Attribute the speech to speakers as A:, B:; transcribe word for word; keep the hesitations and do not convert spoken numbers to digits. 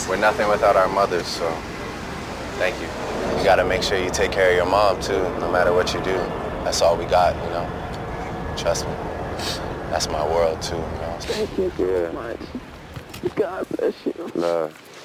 A: we're nothing without our mothers, so thank you. You gotta make sure you take care of your mom, too, no matter what you do. That's all we got, you know? Trust me. That's my world, too, you know?
B: Thank you so
A: yeah.
B: much. God bless you.
A: Love.